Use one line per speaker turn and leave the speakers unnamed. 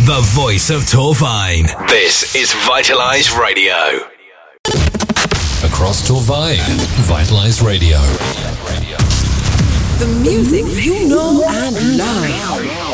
The voice of Torvine. This is Vitalize Radio. Across Torvine, Vitalize Radio.
The music you know and love.